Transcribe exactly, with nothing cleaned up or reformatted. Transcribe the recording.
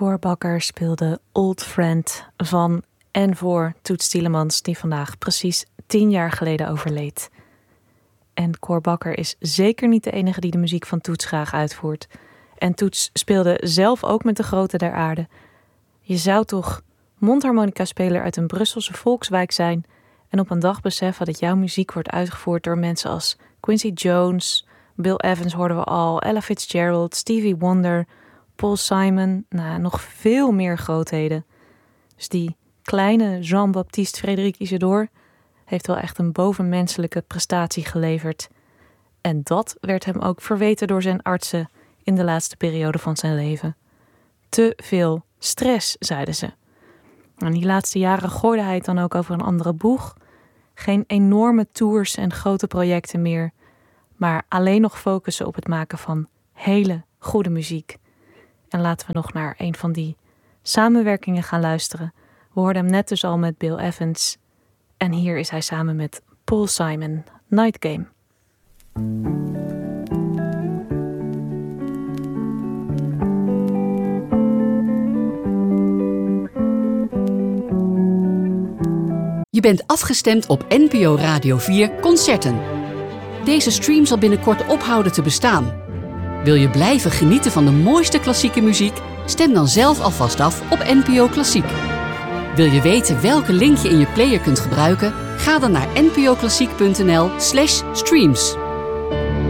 Cor Bakker speelde Old Friend van en voor Toots Thielemans, die vandaag precies tien jaar geleden overleed. En Cor Bakker is zeker niet de enige die de muziek van Toots graag uitvoert. En Toots speelde zelf ook met de grote der aarde. Je zou toch mondharmonica-speler uit een Brusselse volkswijk zijn en op een dag beseffen dat jouw muziek wordt uitgevoerd door mensen als Quincy Jones, Bill Evans hoorden we al, Ella Fitzgerald, Stevie Wonder, Paul Simon, nou, nog veel meer grootheden. Dus die kleine Jean-Baptiste Frédéric Isidore heeft wel echt een bovenmenselijke prestatie geleverd. En dat werd hem ook verweten door zijn artsen in de laatste periode van zijn leven. Te veel stress, zeiden ze. En die laatste jaren gooide hij het dan ook over een andere boeg. Geen enorme tours en grote projecten meer, maar alleen nog focussen op het maken van hele goede muziek. En laten we nog naar een van die samenwerkingen gaan luisteren. We hoorden hem net dus al met Bill Evans. En hier is hij samen met Paul Simon, Night Game. Je bent afgestemd op N P O Radio vier Concerten. Deze stream zal binnenkort ophouden te bestaan. Wil je blijven genieten van de mooiste klassieke muziek? Stem dan zelf alvast af op N P O Klassiek. Wil je weten welke link je in je player kunt gebruiken? Ga dan naar npoklassiek punt n l slash streams.